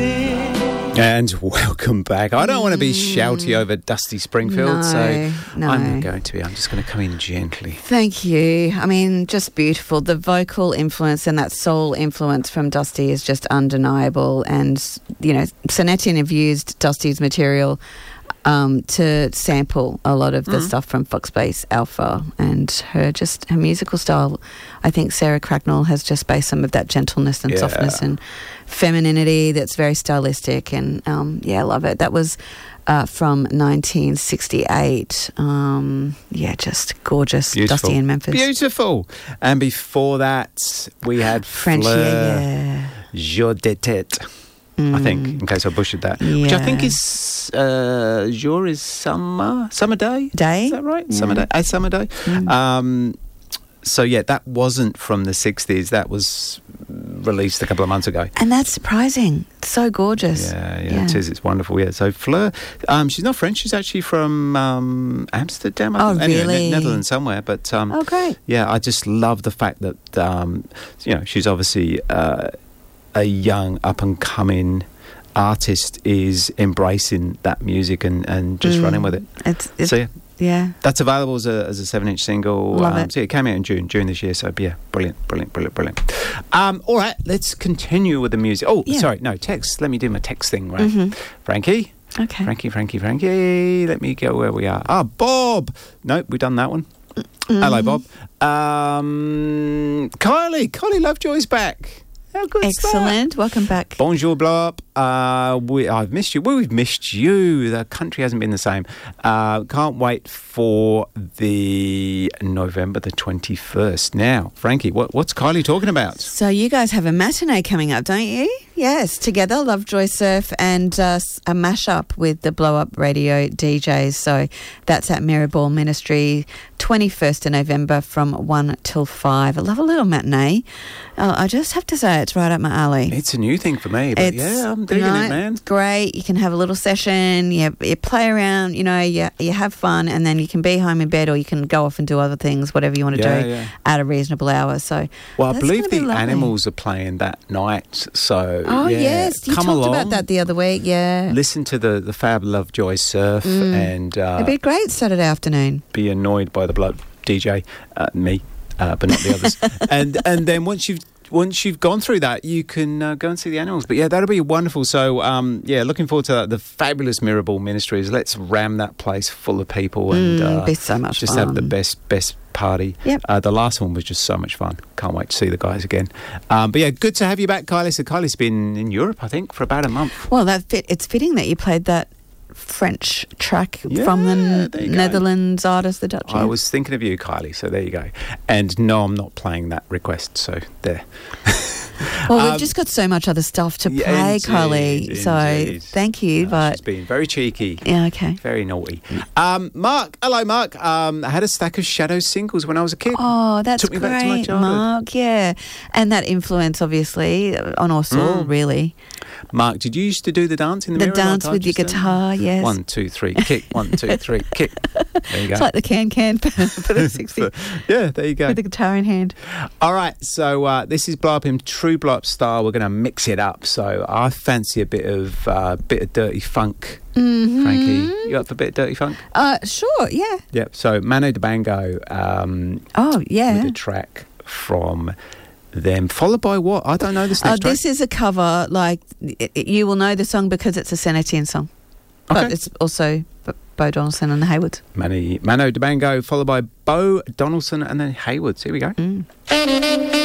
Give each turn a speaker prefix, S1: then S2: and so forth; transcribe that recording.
S1: And welcome back. I don't want to be shouty over Dusty Springfield, I'm not going to be. I'm just going to come in gently.
S2: Thank you. I mean, just beautiful. The vocal influence and that soul influence from Dusty is just undeniable. And, you know, Sonetian have used Dusty's material to sample a lot of the stuff from Foxbase Alpha, and her musical style. I think Sarah Cracknell has just based some of that gentleness and softness and femininity that's very stylistic, and I love it. That was from 1968. Just gorgeous.
S1: Beautiful.
S2: Dusty in Memphis.
S1: Beautiful. And before that, we had
S2: French,
S1: Jour d'été. I think, in case I butchered that. Which I think is, jour is summer day? Is that right? Yeah. Summer day. That wasn't from the 60s. That was released a couple of months ago.
S2: And that's surprising. So gorgeous.
S1: Yeah, it is. It's wonderful. Yeah. So Fleur, she's not French. She's actually from Amsterdam.
S2: Really?
S1: Netherlands somewhere. But
S2: great.
S1: Yeah, I just love the fact that she's obviously a young up-and-coming artist is embracing that music and just running with it. That's available as a 7-inch single.
S2: Love it.
S1: So it came out in June this year. So yeah, brilliant. All right, let's continue with the music. Sorry, no, text. Let me do my text thing, right?
S2: Mm-hmm.
S1: Frankie.
S2: Okay.
S1: Frankie. Let me go where we are. Bob. Nope, we've done that one. Mm-hmm. Hello, Bob. Kylie Lovejoy's back. How good is that?
S2: Excellent. Welcome back.
S1: Bonjour, blow up. I've missed you. Well, we've missed you. The country hasn't been the same. Can't wait for the November the 21st. Now, Frankie, what's Kylie talking about?
S2: So you guys have a matinee coming up, don't you? Yes, together, Lovejoy Surf, and a mashup with the Blow Up Radio DJs. So that's at Mirrorball Ministry, 21st of November from 1 till 5. I love a little matinee. I just have to say it's right up my alley.
S1: It's a new thing for me, but I'm digging it, man.
S2: Great. You can have a little session, you play around, you have fun, and then you can be home in bed, or you can go off and do other things, whatever you want to do at a reasonable hour. So,
S1: I believe the Animals are playing that night, so...
S2: Oh, yes. You
S1: come
S2: talked
S1: along,
S2: about that the other week,
S1: listen to the fab Lovejoy Surf, and...
S2: it'd be a great Saturday afternoon.
S1: Be annoyed by the bloke DJ, me, but not the others. and then once you've gone through that, you can go and see the Animals. But that'll be wonderful. So looking forward to that. The fabulous Mirrorball Ministries. Let's ram that place full of people and
S2: be so much
S1: just
S2: fun.
S1: have the best party.
S2: Yep.
S1: The last one was just so much fun. Can't wait to see the guys again. But good to have you back, Kylie. So Kylie's been in Europe, I think, for about a month.
S2: Well, it's fitting that you played that French track from the Netherlands artist, the Dutch.
S1: I was thinking of you, Kylie, so there you go. And no, I'm not playing that request, so there.
S2: Well, we've just got so much other stuff to play, Kylie. So thank you. But
S1: she's been very cheeky.
S2: Yeah, okay.
S1: Very naughty. Mark, hello, Mark. I had a stack of Shadow singles when I was a kid.
S2: Oh, that's
S1: Took me
S2: great,
S1: back to my childhood.
S2: Mark. Yeah, and that influence, obviously, on us all, really.
S1: Mark, did you used to do the dance in the mirror?
S2: The dance with your guitar, yes.
S1: 1, 2, 3, kick. 1, 2, 3, kick. There you go.
S2: It's like the can for the 60.
S1: Yeah, there you go.
S2: With the guitar in hand.
S1: All right, so this is Blow Up in true Blow Up style. We're going to mix it up. So I fancy a bit of dirty funk.
S2: Mm-hmm.
S1: Frankie, you up for a bit of dirty funk?
S2: Sure, yeah.
S1: Yep. So Mano Dibango. With a track from them, followed by what? I don't know this next track.
S2: This is a cover. Like you will know the song because it's a Sonetian song, but it's also Bo Donaldson and the Haywoods.
S1: Mano Dibango, followed by Bo Donaldson and the Haywoods. Here we go.